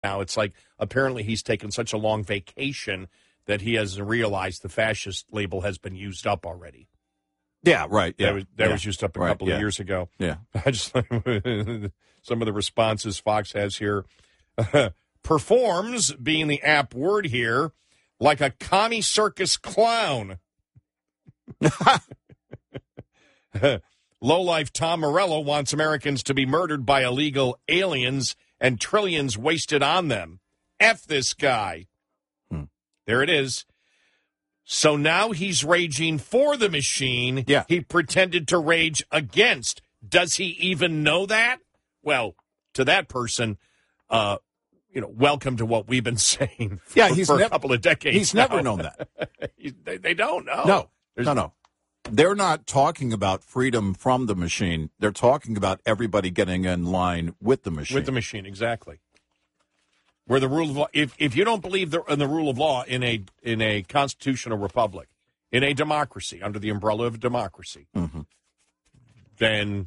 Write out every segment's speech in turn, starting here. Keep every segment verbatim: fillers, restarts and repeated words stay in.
now. It's like apparently he's taken such a long vacation that he hasn't realized the fascist label has been used up already. Yeah, right. Yeah, that was, that yeah. was used up a right, couple yeah. of years ago. Yeah. I just some of the responses Fox has here. Performs, being the apt word here, like a commie circus clown. Lowlife Tom Morello wants Americans to be murdered by illegal aliens and trillions wasted on them. F this guy. Hmm. There it is. So now he's raging for the machine yeah. he pretended to rage against. Does he even know that? Well, to that person, uh, you know, welcome to what we've been saying for, yeah, he's for nev- a couple of decades. He's now. never known that. they, they don't know. No, There's, no, no. They're not talking about freedom from the machine. They're talking about everybody getting in line with the machine. With the machine, exactly. Where the rule of law, if, if you don't believe the, in the rule of law in a in a constitutional republic, in a democracy, under the umbrella of democracy, mm-hmm. then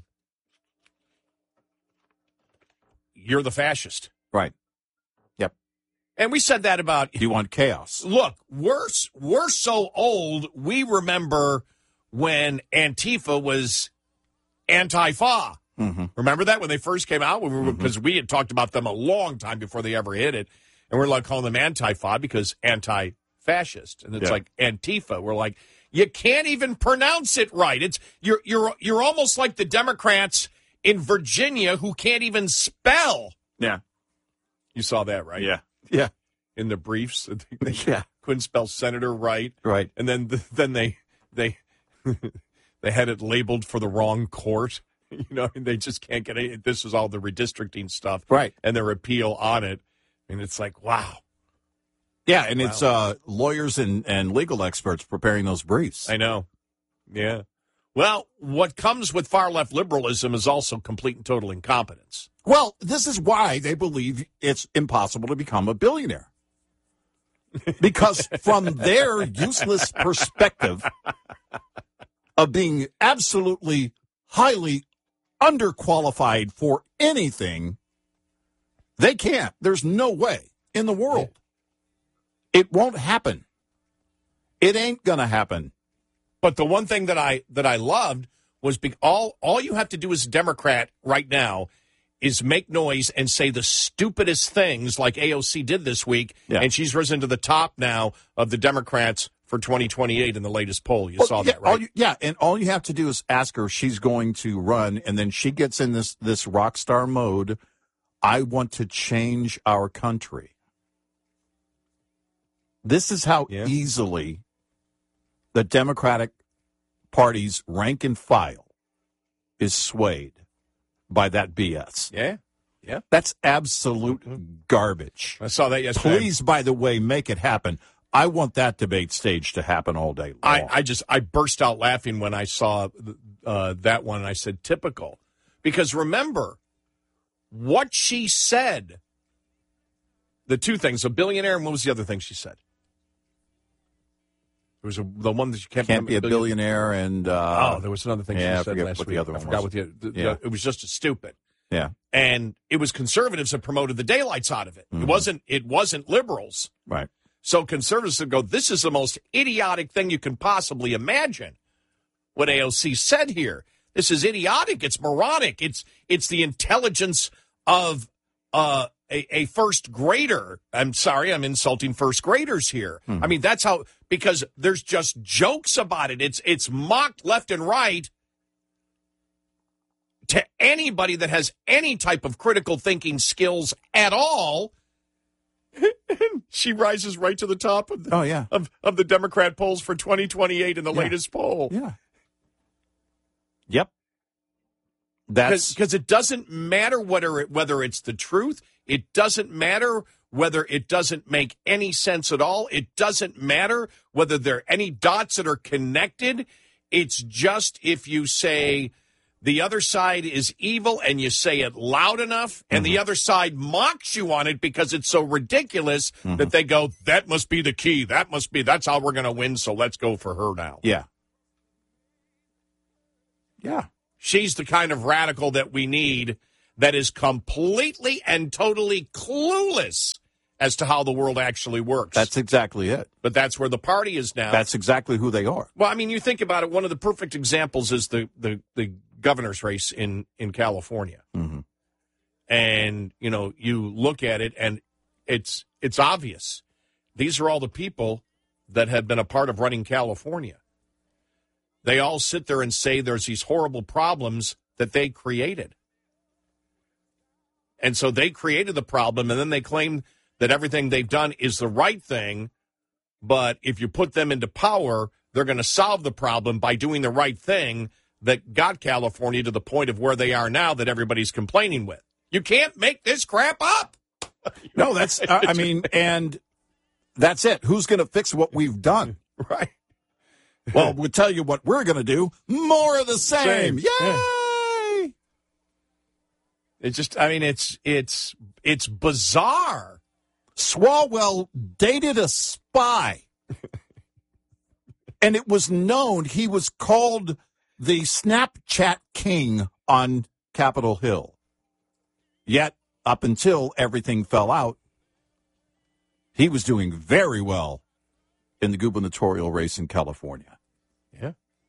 you're the fascist. Right. Yep. And we said that about... You want chaos. Look, we're, we're so old, we remember when Antifa was Antifa. Mm-hmm. Remember that when they first came out? Because we, mm-hmm. we had talked about them a long time before they ever hit it. And we're like calling them Antifa because anti-fascist. And it's yeah. like Antifa. We're like, you can't even pronounce it right. It's you're you're you're almost like the Democrats in Virginia who can't even spell. Yeah. You saw that, right? Yeah. Yeah. In the briefs. They yeah. couldn't spell senator right. Right. And then then they they they had it labeled for the wrong court. You know, they just can't get it. This is all the redistricting stuff. Right. And their appeal on it. And it's like, wow. Yeah, and wow. it's uh, lawyers and, and legal experts preparing those briefs. I know. Yeah. Well, what comes with far-left liberalism is also complete and total incompetence. Well, this is why they believe it's impossible to become a billionaire. Because from their useless perspective of being absolutely highly underqualified for anything, they can't. There's no way in the world. It won't happen. It ain't going to happen. But the one thing that I that I loved was be, all all you have to do as a Democrat right now is make noise and say the stupidest things like A O C did this week, yeah. and she's risen to the top now of the Democrats for twenty twenty-eight in the latest poll. You well, saw yeah, that, right? All you, yeah, and all you have to do is ask her if she's going to run, and then she gets in this, this rock star mode. I want to change our country. This is how yeah. easily the Democratic Party's rank and file is swayed by that B S. Yeah, yeah. That's absolute mm-hmm. garbage. I saw that yesterday. Please, by the way, make it happen. I want that debate stage to happen all day long. I, I just, I burst out laughing when I saw uh, that one, and I said, typical. Because remember, what she said, the two things, a billionaire, and what was the other thing she said? It was a, the one that you can't, can't be a billionaire, and uh, oh, there was another thing yeah, she said last what week. The other I one forgot was. what the, the, yeah. the it was just as stupid. Yeah, and it was conservatives that promoted the daylights out of it. Mm-hmm. It wasn't. It wasn't liberals. Right. So conservatives would go, "This is the most idiotic thing you can possibly imagine." What A O C said here, this is idiotic. It's moronic. It's it's the intelligence of uh, a, a first grader. I'm sorry, I'm insulting first graders here. Mm-hmm. I mean, that's how, because there's just jokes about it. It's it's mocked left and right to anybody that has any type of critical thinking skills at all. She rises right to the top of the, oh, yeah. of, of the Democrat polls for twenty twenty-eight in the yeah. latest poll. Yeah. Yep. That's because it doesn't matter whether it, whether it's the truth. It doesn't matter whether it doesn't make any sense at all. It doesn't matter whether there are any dots that are connected. It's just if you say the other side is evil and you say it loud enough, and mm-hmm. the other side mocks you on it because it's so ridiculous mm-hmm. that they go, that must be the key. That must be, that's how we're going to win, so let's go for her now. Yeah. Yeah. She's the kind of radical that we need that is completely and totally clueless as to how the world actually works. That's exactly it. But that's where the party is now. That's exactly who they are. Well, I mean, you think about it, one of the perfect examples is the, the, the governor's race in, in California. Mm-hmm. And, you know, you look at it, and it's it's obvious. These are all the people that have been a part of running California. They all sit there and say there's these horrible problems that they created. And so they created the problem, and then they claim that everything they've done is the right thing. But if you put them into power, they're going to solve the problem by doing the right thing that got California to the point of where they are now that everybody's complaining with. You can't make this crap up. No, that's, uh, I mean, and that's it. Who's going to fix what we've done? Right. Well, we'll tell you what we're going to do. More of the same. Same. Yay! Yeah. It's just, I mean, it's, it's, it's bizarre. Swalwell dated a spy. And it was known he was called the Snapchat king on Capitol Hill. Yet, up until everything fell out, he was doing very well in the gubernatorial race in California. Yeah.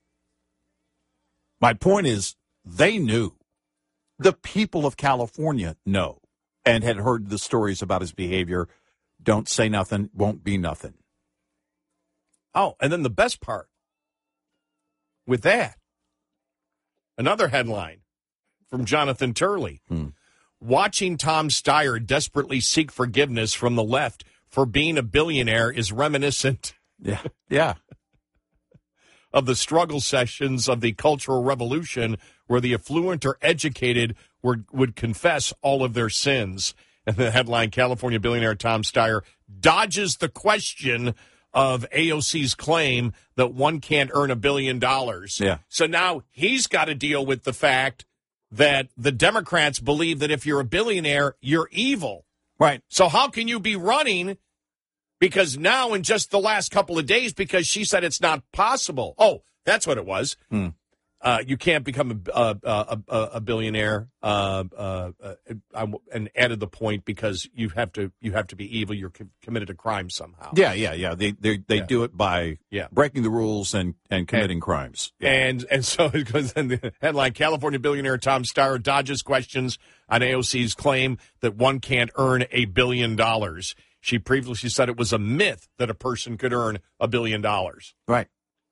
My point is, they knew. The people of California know and had heard the stories about his behavior. Don't say nothing, won't be nothing. Oh, and then the best part with that, another headline from Jonathan Turley. Hmm. Watching Tom Steyer desperately seek forgiveness from the left for being a billionaire is reminiscent Yeah, yeah. of the struggle sessions of the Cultural Revolution, where the affluent or educated were, would confess all of their sins. And the headline, California billionaire Tom Steyer dodges the question of A O C's claim that one can't earn a billion dollars. Yeah. So now he's got to deal with the fact that the Democrats believe that if you're a billionaire, you're evil. Right. So how can you be running? Because now in just the last couple of days, because she said it's not possible. Oh, that's what it was. Hmm. Uh, you can't become a, a, a, a, a billionaire, uh, uh, uh, and added the point because you have to you have to be evil. You're co- committed a crime somehow. Yeah, yeah, yeah. They they, they Yeah. do it by Yeah. breaking the rules and, and committing crimes. Yeah. And and so it goes in the headline, California billionaire Tom Steyer dodges questions on A O C's claim that one can't earn a billion dollars. She previously said it was a myth that a person could earn a billion dollars. Right.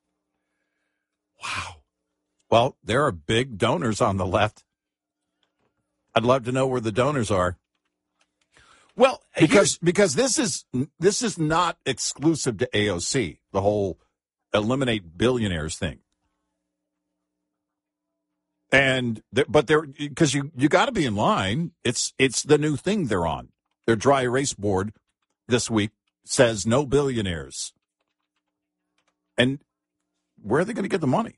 Wow. Well, there are big donors on the left. I'd love to know where the donors are. Well, Because because this is this is not exclusive to A O C, the whole eliminate billionaires thing. And th- but they're because you you got to be in line. It's it's the new thing they're on. Their dry erase board this week says no billionaires. And where are they going to get the money?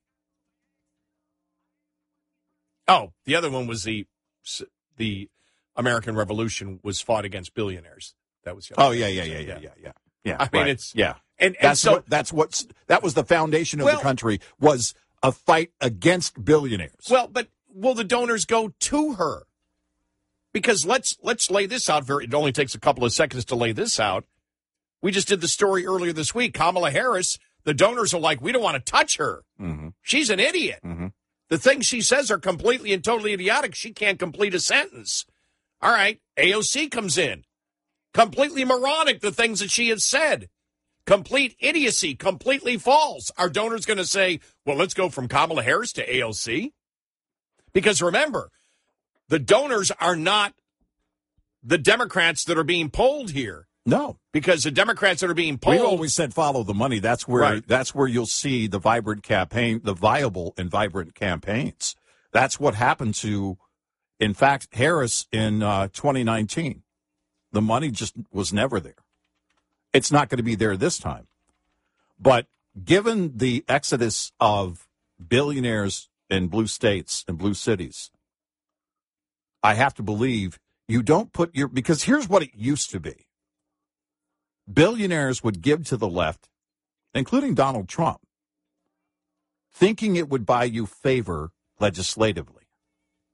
Oh, the other one was the the American Revolution was fought against billionaires. That was the other Oh yeah, yeah, one. yeah, yeah, yeah, yeah. Yeah, I mean, right. it's yeah. and, and That's so what that's what's that was the foundation of Well- the country was a fight against billionaires. well, but will the donors go to her? Because let's let's lay this out. Very, it only takes a couple of seconds to lay this out. We just did the story earlier this week. Kamala Harris. The donors are like, we don't want to touch her. Mm-hmm. She's an idiot. Mm-hmm. The things she says are completely and totally idiotic. She can't complete a sentence. All right, A O C comes in. Completely moronic, the things that she has said. Complete idiocy, completely false. Are donors going to say, well, let's go from Kamala Harris to A O C? Because remember, the donors are not the Democrats that are being polled here. No, Because the Democrats that are being polled... we always said follow the money. That's where Right. that's where you'll see the vibrant campaign, the viable and vibrant campaigns. That's what happened to, in fact, Harris in uh, twenty nineteen. The money just was never there. It's not going to be there this time. But given the exodus of billionaires in blue states and blue cities, I have to believe you don't put your, because here's what it used to be. Billionaires would give to the left, including Donald Trump, thinking it would buy you favor legislatively.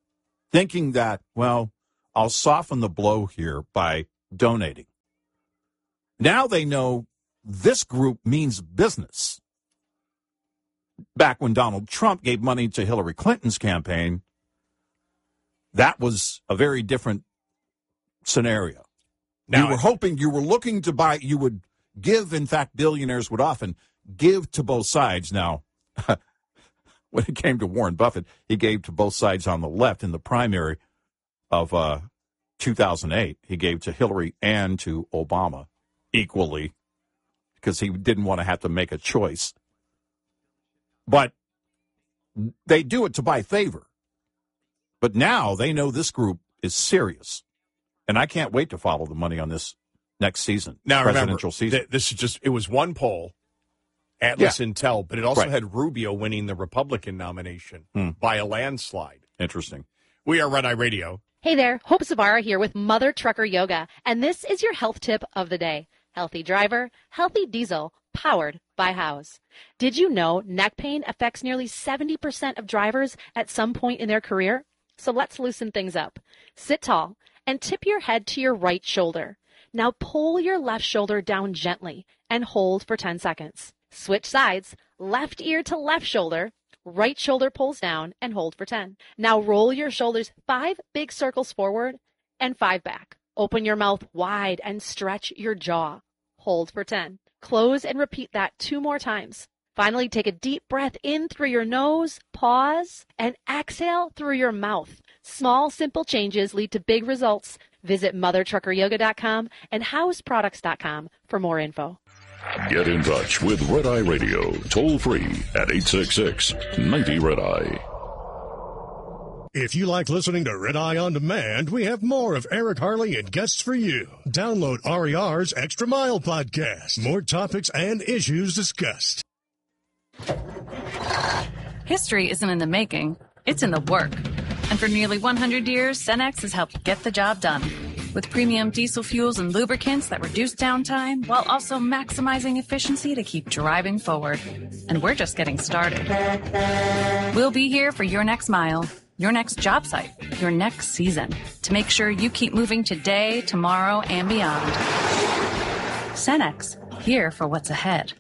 thinking that, well, I'll soften the blow here by donating. Now they know this group means business. Back when Donald Trump gave money to Hillary Clinton's campaign, that was a very different scenario. Now, you were hoping, you were looking to buy, you would give, in fact, billionaires would often give to both sides. Now, when it came to Warren Buffett, he gave to both sides on the left in the primary of uh, two thousand eight. He gave to Hillary and to Obama equally because he didn't want to have to make a choice. But they do it to buy favor. But now they know this group is serious. And I can't wait to follow the money on this next season, now, presidential remember, season. Th- this is just, it was one poll, Atlas yeah. Intel, but it also right. had Rubio winning the Republican nomination hmm. by a landslide. Interesting. We are Red Eye Radio. Hey there, Hope Savara here with Mother Trucker Yoga, and this is your health tip of the day. Healthy driver, healthy diesel, powered by House. Did you know neck pain affects nearly seventy percent of drivers at some point in their career? So let's loosen things up. Sit tall and tip your head to your right shoulder. Now pull your left shoulder down gently and hold for ten seconds. Switch sides, left ear to left shoulder, right shoulder pulls down and hold for ten. Now roll your shoulders five big circles forward and five back. Open your mouth wide and stretch your jaw. Hold for ten. Close and repeat that two more times. Finally, take a deep breath in through your nose, pause, and exhale through your mouth. Small, simple changes lead to big results. Visit mother trucker yoga dot com and house products dot com for more info. Get in touch with Red Eye Radio, toll free at eight six six, ninety, Red Eye. If you like listening to Red Eye On Demand, we have more of Eric Harley and guests for you. Download R E R's Extra Mile podcast. More topics and issues discussed. History isn't in the making, it's in the work. And for nearly one hundred years, Cenex has helped get the job done. With premium diesel fuels and lubricants that reduce downtime while also maximizing efficiency to keep driving forward. And we're just getting started. We'll be here for your next mile, your next job site, your next season, to make sure you keep moving today, tomorrow, and beyond. Cenex, here for what's ahead.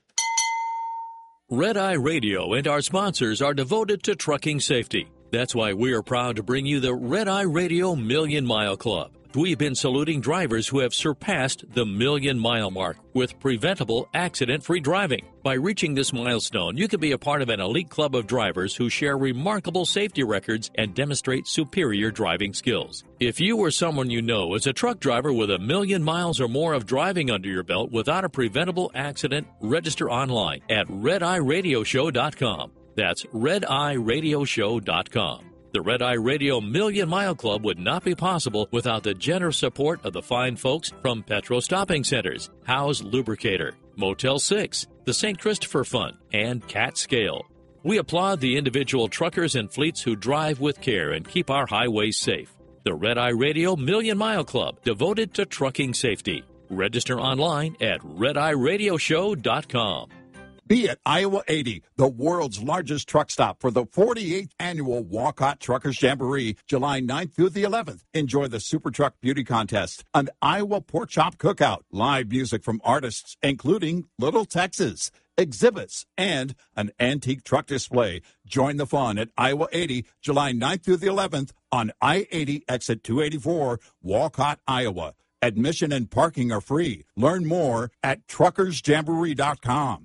Red Eye Radio and our sponsors are devoted to trucking safety. That's why we are proud to bring you the Red Eye Radio Million Mile Club. We've been saluting drivers who have surpassed the million mile mark with preventable accident-free driving. By reaching this milestone, you can be a part of an elite club of drivers who share remarkable safety records and demonstrate superior driving skills. If you or someone you know is a truck driver with a million miles or more of driving under your belt without a preventable accident, register online at red eye radio show dot com. That's red eye radio show dot com. The Red Eye Radio Million Mile Club would not be possible without the generous support of the fine folks from Petro Stopping Centers, Howe's Lubricator, Motel six, the Saint Christopher Fund, and Cat Scale. We applaud the individual truckers and fleets who drive with care and keep our highways safe. The Red Eye Radio Million Mile Club, devoted to trucking safety. Register online at red eye radio show dot com. Be at Iowa eighty, the world's largest truck stop for the forty-eighth annual Walcott Truckers Jamboree, July ninth through the eleventh. Enjoy the Super Truck Beauty Contest, an Iowa Pork Chop Cookout, live music from artists including Little Texas, exhibits, and an antique truck display. Join the fun at Iowa eighty, July ninth through the eleventh on I eighty exit two eighty-four, Walcott, Iowa. Admission and parking are free. Learn more at truckers jamboree dot com.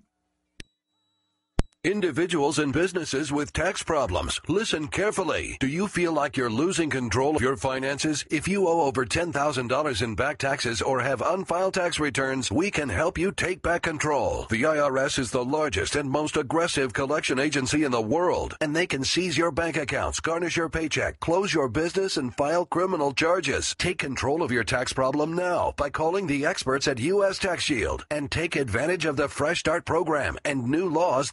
Individuals and businesses with tax problems, listen carefully. Do you feel like you're losing control of your finances? If you owe over ten thousand dollars in back taxes or have unfiled tax returns, we can help you take back control. The I R S is the largest and most aggressive collection agency in the world, and they can seize your bank accounts, garnish your paycheck, close your business, and file criminal charges. Take control of your tax problem now by calling the experts at U S Tax Shield and take advantage of the Fresh Start program and new laws that may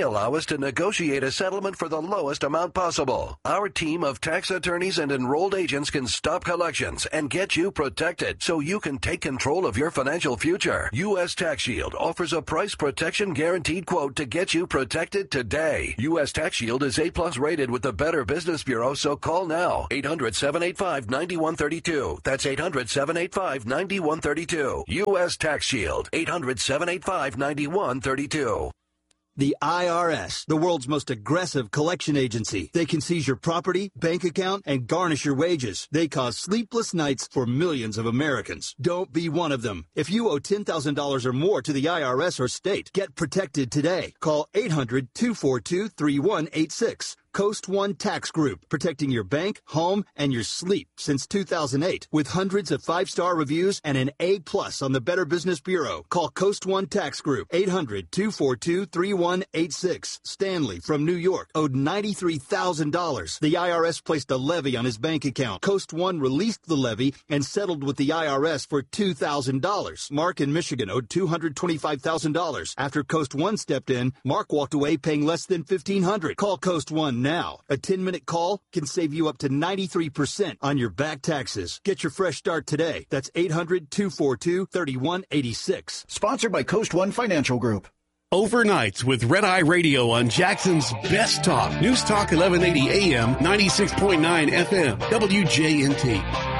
allow us to negotiate a settlement for the lowest amount possible. Our team of tax attorneys and enrolled agents can stop collections and get you protected so you can take control of your financial future. U S Tax Shield offers a price protection guaranteed quote to get you protected today. U S Tax Shield is A plus rated with the Better Business Bureau, so call now. eight hundred, seven eight five, nine one three two. That's eight hundred, seven eight five, nine one three two. U S Tax Shield. eight hundred, seven eight five, nine one three two. The I R S, the world's most aggressive collection agency. They can seize your property, bank account, and garnish your wages. They cause sleepless nights for millions of Americans. Don't be one of them. If you owe ten thousand dollars or more to the I R S or state, get protected today. Call eight hundred, two four two, three one eight six. Coast One Tax Group, protecting your bank, home, and your sleep since two thousand eight. With hundreds of five-star reviews and an A plus on the Better Business Bureau. Call Coast One Tax Group, eight hundred, two four two, three one eight six. Stanley from New York owed ninety-three thousand dollars. The I R S placed a levy on his bank account. Coast One released the levy and settled with the I R S for two thousand dollars. Mark in Michigan owed two hundred twenty-five thousand dollars. After Coast One stepped in, Mark walked away paying less than fifteen hundred dollars. Call Coast One now. A ten-minute call can save you up to ninety-three percent on your back taxes. Get your fresh start today. That's eight hundred, two four two, three one eight six. Sponsored by Coast One Financial Group. Overnights with Red Eye Radio on Jackson's Best Talk. News Talk eleven eighty A M, ninety-six point nine F M, W J N T.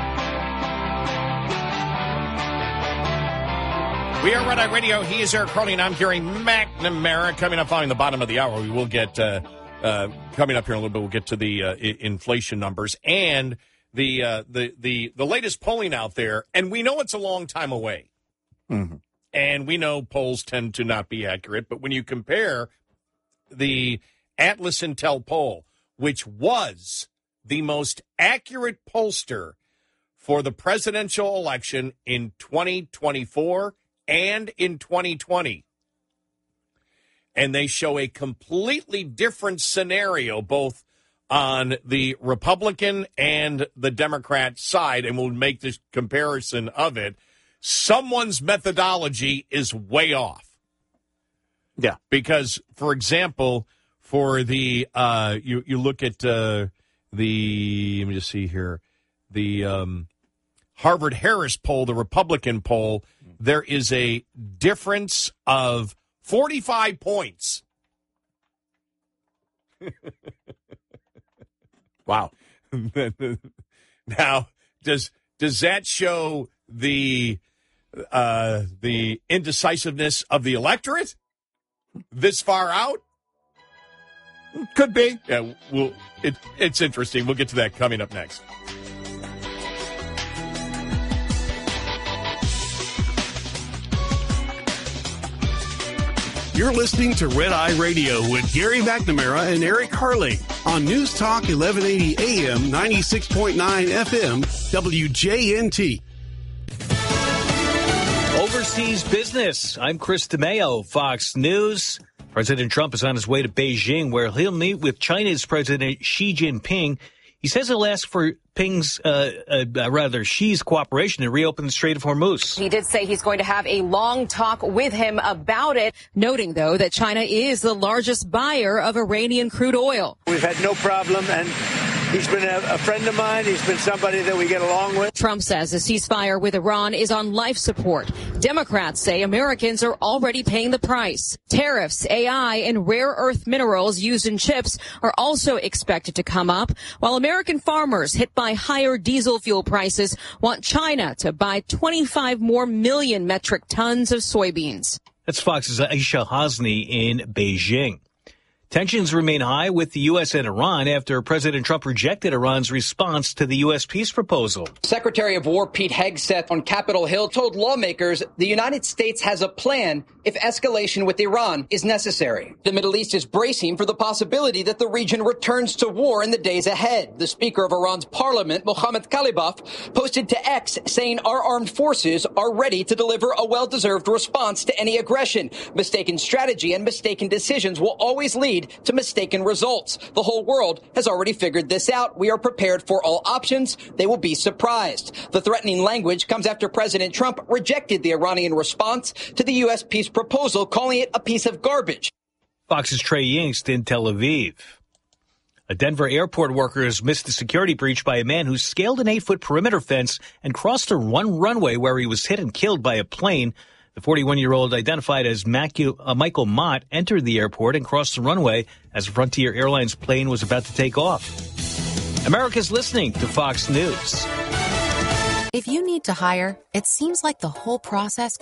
We are Red Eye Radio. He is Eric Carly, and I'm Gary McNamara. Coming up following the bottom of the hour, we will get... Uh, Uh, coming up here in a little bit, we'll get to the uh, I- inflation numbers and the, uh, the the the latest polling out there. And we know it's a long time away. Mm-hmm. And we know polls tend to not be accurate. But when you compare the Atlas Intel poll, which was the most accurate pollster for the presidential election in twenty twenty-four and in twenty twenty, and they show a completely different scenario, both on the Republican and the Democrat side, and we'll make this comparison of it. Someone's methodology is way off. Yeah. Because, for example, for the, uh, you, you look at uh, the, let me just see here, the um, Harvard-Harris poll, the Republican poll, there is a difference of forty-five points. Wow. Now, does does that show the uh, the indecisiveness of the electorate this far out? Could be. Yeah, well, it, it's interesting. We'll get to that coming up next. You're listening to Red Eye Radio with Gary McNamara and Eric Harley on News Talk eleven eighty A M, ninety-six point nine F M, W J N T. Overseas business. I'm Chris DeMeo, Fox News. President Trump is on his way to Beijing, where he'll meet with China's President Xi Jinping. He says he'll ask for Ping's, uh, uh, rather, Xi's cooperation to reopen the Strait of Hormuz. He did say he's going to have a long talk with him about it, noting, though, that China is the largest buyer of Iranian crude oil. We've had no problem, and he's been a, a friend of mine. He's been somebody that we get along with. Trump says a ceasefire with Iran is on life support. Democrats say Americans are already paying the price. Tariffs, A I, and rare earth minerals used in chips are also expected to come up, while American farmers hit by higher diesel fuel prices want China to buy twenty-five more million metric tons of soybeans. That's Fox's Aisha Hasni in Beijing. Tensions remain high with the U S and Iran after President Trump rejected Iran's response to the U S peace proposal. Secretary of War Pete Hegseth on Capitol Hill told lawmakers the United States has a plan if escalation with Iran is necessary. The Middle East is bracing for the possibility that the region returns to war in the days ahead. The Speaker of Iran's parliament, Mohammad Khalibaf, posted to X saying our armed forces are ready to deliver a well-deserved response to any aggression. Mistaken strategy and mistaken decisions will always lead to mistaken results. The whole world has already figured this out. We are prepared for all options. They will be surprised. The threatening language comes after President Trump rejected the Iranian response to the U S peace proposal, calling it a piece of garbage. Fox's Trey Yingst in Tel Aviv. A Denver airport worker has missed a security breach by a man who scaled an eight-foot perimeter fence and crossed a one runway where he was hit and killed by a plane. The forty-one-year-old, identified as Macu- uh, Michael Mott, entered the airport and crossed the runway as a Frontier Airlines plane was about to take off. America's listening to Fox News. If you need to hire, it seems like the whole process